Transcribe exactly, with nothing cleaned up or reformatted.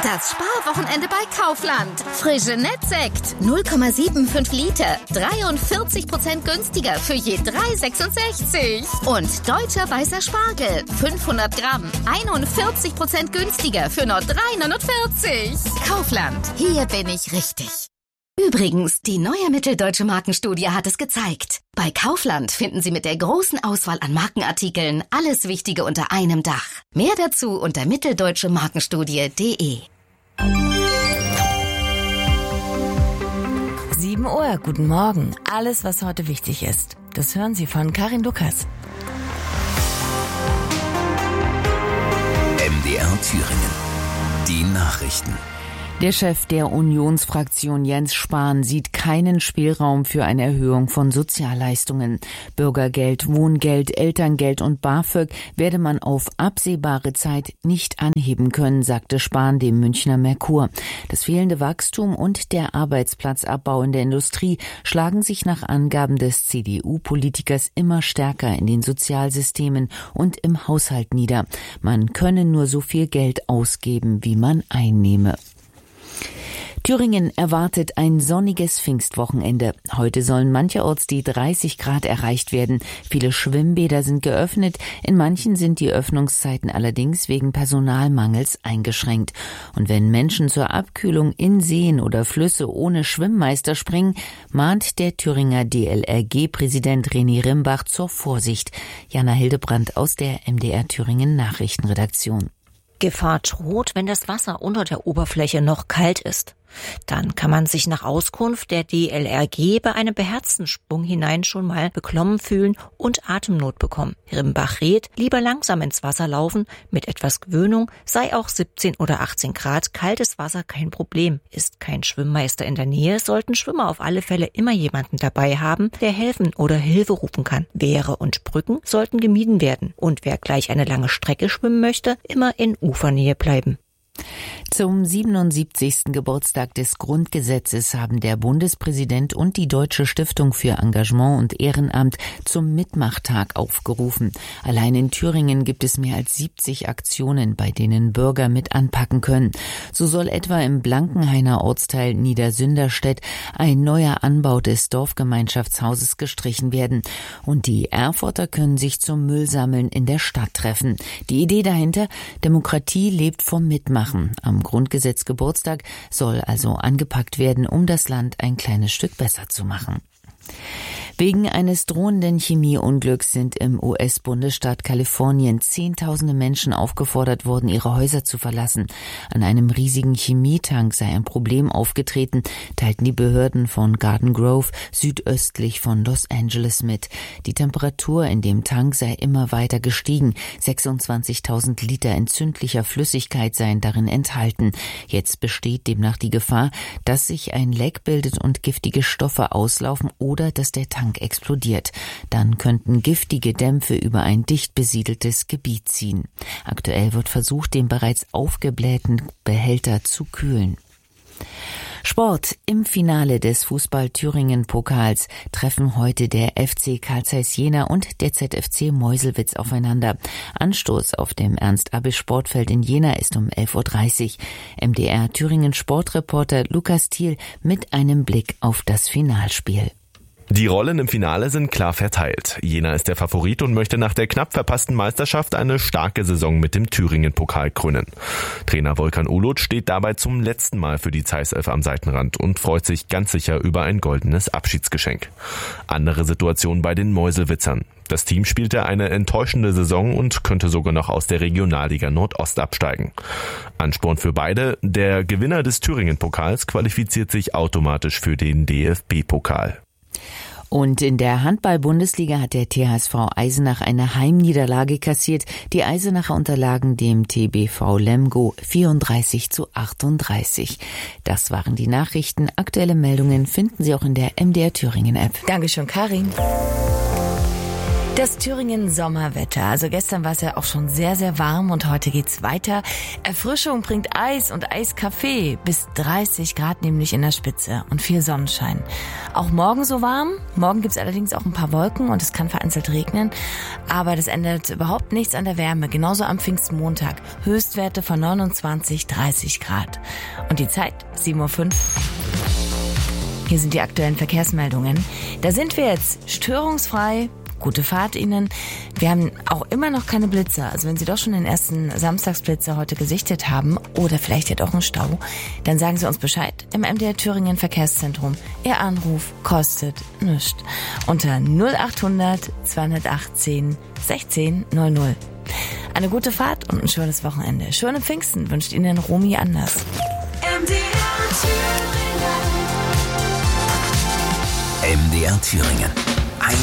Das Sparwochenende bei Kaufland. Frische Nettsekt, null Komma fünfundsiebzig Liter, dreiundvierzig Prozent günstiger für je drei Komma sechsundsechzig. Und deutscher weißer Spargel, fünfhundert Gramm, einundvierzig Prozent günstiger für nur drei Komma neunundvierzig. Kaufland, hier bin ich richtig. Übrigens, die neue Mitteldeutsche Markenstudie hat es gezeigt. Bei Kaufland finden Sie mit der großen Auswahl an Markenartikeln alles Wichtige unter einem Dach. Mehr dazu unter mitteldeutsche markenstudie punkt de. sieben Uhr, guten Morgen. Alles, was heute wichtig ist. Das hören Sie von Karin Lukas. M D R Thüringen. Die Nachrichten. Der Chef der Unionsfraktion Jens Spahn sieht keinen Spielraum für eine Erhöhung von Sozialleistungen. Bürgergeld, Wohngeld, Elterngeld und BAföG werde man auf absehbare Zeit nicht anheben können, sagte Spahn dem Münchner Merkur. Das fehlende Wachstum und der Arbeitsplatzabbau in der Industrie schlagen sich nach Angaben des C D U-Politikers immer stärker in den Sozialsystemen und im Haushalt nieder. Man könne nur so viel Geld ausgeben, wie man einnehme. Thüringen erwartet ein sonniges Pfingstwochenende. Heute sollen mancherorts die dreißig Grad erreicht werden. Viele Schwimmbäder sind geöffnet. In manchen sind die Öffnungszeiten allerdings wegen Personalmangels eingeschränkt. Und wenn Menschen zur Abkühlung in Seen oder Flüsse ohne Schwimmmeister springen, mahnt der Thüringer D L R G-Präsident René Rimbach zur Vorsicht. Jana Hildebrandt aus der M D R Thüringen Nachrichtenredaktion. Gefahr droht, wenn das Wasser unter der Oberfläche noch kalt ist. Dann kann man sich nach Auskunft der D L R G bei einem beherzten Sprung hinein schon mal beklommen fühlen und Atemnot bekommen. Rimbach rät, lieber langsam ins Wasser laufen. Mit etwas Gewöhnung sei auch siebzehn oder achtzehn Grad kaltes Wasser kein Problem. Ist kein Schwimmmeister in der Nähe, sollten Schwimmer auf alle Fälle immer jemanden dabei haben, der helfen oder Hilfe rufen kann. Wehre und Brücken sollten gemieden werden. Und wer gleich eine lange Strecke schwimmen möchte, immer in Ufernähe bleiben. Zum siebenundsiebzigsten Geburtstag des Grundgesetzes haben der Bundespräsident und die Deutsche Stiftung für Engagement und Ehrenamt zum Mitmachtag aufgerufen. Allein in Thüringen gibt es mehr als siebzig Aktionen, bei denen Bürger mit anpacken können. So soll etwa im Blankenhainer Ortsteil Niedersünderstedt ein neuer Anbau des Dorfgemeinschaftshauses gestrichen werden. Und die Erfurter können sich zum Müllsammeln in der Stadt treffen. Die Idee dahinter: Demokratie lebt vom Mitmachen. Am Grundgesetzgeburtstag soll also angepackt werden, um das Land ein kleines Stück besser zu machen. Wegen eines drohenden Chemieunglücks sind im U S-Bundesstaat Kalifornien Zehntausende Menschen aufgefordert worden, ihre Häuser zu verlassen. An einem riesigen Chemietank sei ein Problem aufgetreten, teilten die Behörden von Garden Grove südöstlich von Los Angeles mit. Die Temperatur in dem Tank sei immer weiter gestiegen. sechsundzwanzigtausend Liter entzündlicher Flüssigkeit seien darin enthalten. Jetzt besteht demnach die Gefahr, dass sich ein Leck bildet und giftige Stoffe auslaufen oder dass der Tank explodiert. Dann könnten giftige Dämpfe über ein dicht besiedeltes Gebiet ziehen. Aktuell wird versucht, den bereits aufgeblähten Behälter zu kühlen. Sport. Im Finale des Fußball-Thüringen-Pokals treffen heute der F C Carl Zeiss Jena und der Z F C Meuselwitz aufeinander. Anstoß auf dem Ernst-Abbe-Sportfeld in Jena ist um elf Uhr dreißig. M D R Thüringen-Sportreporter Lukas Thiel mit einem Blick auf das Finalspiel. Die Rollen im Finale sind klar verteilt. Jena ist der Favorit und möchte nach der knapp verpassten Meisterschaft eine starke Saison mit dem Thüringen-Pokal krönen. Trainer Volkan Ulut steht dabei zum letzten Mal für die Zeiss-Elf am Seitenrand und freut sich ganz sicher über ein goldenes Abschiedsgeschenk. Andere Situation bei den Meuselwitzern. Das Team spielte eine enttäuschende Saison und könnte sogar noch aus der Regionalliga Nordost absteigen. Ansporn für beide: Der Gewinner des Thüringen-Pokals qualifiziert sich automatisch für den D F B-Pokal. Und in der Handball-Bundesliga hat der T H S V Eisenach eine Heimniederlage kassiert. Die Eisenacher unterlagen dem T B V Lemgo vierunddreißig zu achtunddreißig. Das waren die Nachrichten. Aktuelle Meldungen finden Sie auch in der M D R Thüringen App. Dankeschön, Karin. Das Thüringen-Sommerwetter. Also gestern war es ja auch schon sehr, sehr warm und heute geht's weiter. Erfrischung bringt Eis und Eiskaffee. Bis dreißig Grad nämlich in der Spitze und viel Sonnenschein. Auch morgen so warm. Morgen gibt's allerdings auch ein paar Wolken und es kann vereinzelt regnen. Aber das ändert überhaupt nichts an der Wärme. Genauso am Pfingstmontag. Höchstwerte von neunundzwanzig, dreißig Grad. Und die Zeit sieben Uhr fünf. Hier sind die aktuellen Verkehrsmeldungen. Da sind wir jetzt störungsfrei. Gute Fahrt Ihnen. Wir haben auch immer noch keine Blitzer. Also wenn Sie doch schon den ersten Samstagsblitzer heute gesichtet haben oder vielleicht ja doch einen Stau, dann sagen Sie uns Bescheid im M D R Thüringen Verkehrszentrum. Ihr Anruf kostet nichts. Unter null achthundert zweihundertachtzehn sechzehn null null. Eine gute Fahrt und ein schönes Wochenende. Schöne Pfingsten wünscht Ihnen Romy Anders. M D R Thüringen. M D R Thüringen.